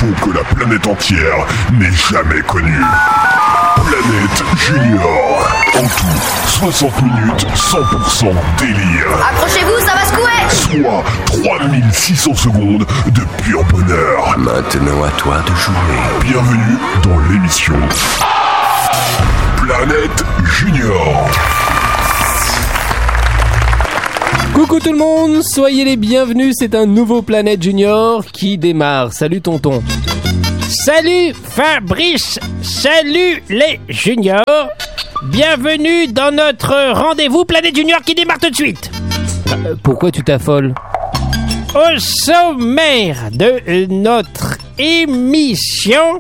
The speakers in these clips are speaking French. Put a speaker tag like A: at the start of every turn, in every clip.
A: l'info que la planète entière n'ait jamais connue. Planète Junior. En tout, 60 minutes, 100% délire.
B: Accrochez-vous, ça va secouer.
A: Soit 3600 secondes de pur bonheur.
C: Maintenant à toi de jouer.
A: Bienvenue dans l'émission Planète Junior.
D: Coucou tout le monde, soyez les bienvenus, c'est un nouveau Planète Junior qui démarre. Salut tonton.
E: Salut Fabrice, salut les juniors. Bienvenue dans notre rendez-vous Planète Junior qui démarre tout de suite.
D: Pourquoi tu t'affoles?
E: Au sommaire de notre émission,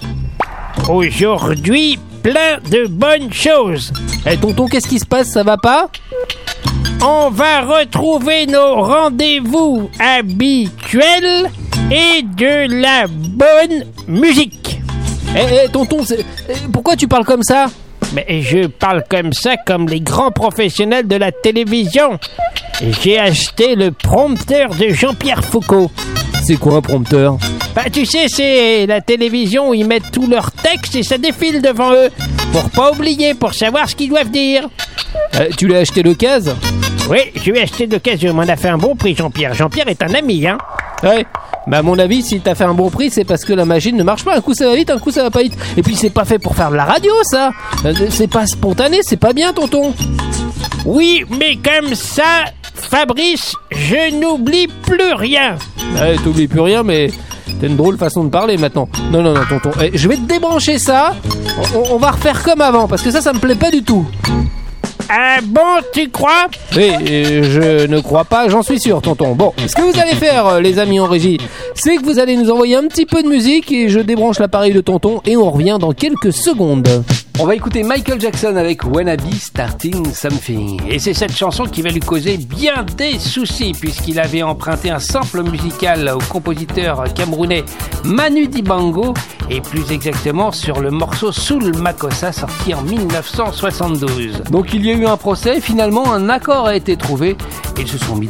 E: aujourd'hui, plein de bonnes choses.
D: Tonton, qu'est-ce qui se passe, ça va pas?
E: On va retrouver nos rendez-vous habituels et de la bonne musique.
D: Tonton, pourquoi tu parles comme ça?
E: Mais je parle comme ça comme les grands professionnels de la télévision. J'ai acheté le prompteur de Jean-Pierre Foucault.
D: C'est quoi un prompteur?
E: Bah tu sais, c'est la télévision où ils mettent tout leur texte et ça défile devant eux. Pour pas oublier, pour savoir ce qu'ils doivent dire.
D: Tu l'as acheté l'occasion?
E: Oui, je l'ai acheté d'occasion. Il m'en a fait un bon prix, Jean-Pierre. Jean-Pierre est un ami, hein.
D: Ouais. Bah à mon avis, si t'as fait un bon prix, c'est parce que la machine ne marche pas. Un coup ça va vite, un coup ça va pas vite. Et puis c'est pas fait pour faire de la radio, ça. C'est pas spontané, c'est pas bien, tonton.
E: Oui, mais comme ça, Fabrice, je n'oublie plus rien.
D: T'oublies plus rien, mais t'as une drôle façon de parler maintenant. Non, tonton. Je vais te débrancher ça. On va refaire comme avant, parce que ça me plaît pas du tout.
E: Ah bon, tu crois?
D: Oui, je ne crois pas, j'en suis sûr, tonton. Bon, ce que vous allez faire, les amis en régie, c'est que vous allez nous envoyer un petit peu de musique et je débranche l'appareil de tonton et on revient dans quelques secondes. On va écouter Michael Jackson avec Wanna Be Starting Something.
E: Et c'est cette chanson qui va lui causer bien des soucis puisqu'il avait emprunté un sample musical au compositeur camerounais Manu Dibango et plus exactement sur le morceau Soul Makossa sorti en 1972.
D: Donc il y a eu un procès, finalement un accord a été trouvé et ils se sont mis